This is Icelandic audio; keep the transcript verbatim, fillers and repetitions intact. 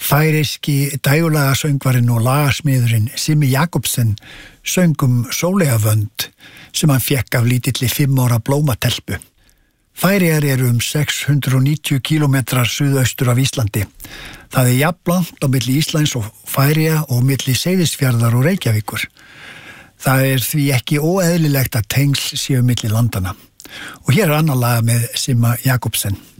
Færiski dægulaga söngvarinn og lagasmiðurinn Simmi Jakobsen söng um Sóleyjarvönd sem hann fékk af lítilli fimm ára blómatelpu. Færeyjar eru um sex hundruð níutíu kílómetrar suðaustur af Íslandi. Það er jafnlangt á milli Íslands og Færeyja og milli Seyðisfjarðar og Reykjavíkur. Það er því ekki óeðlilegt að tengsl séu milli landana. Og hér er annað lag með Simma Jakobsen.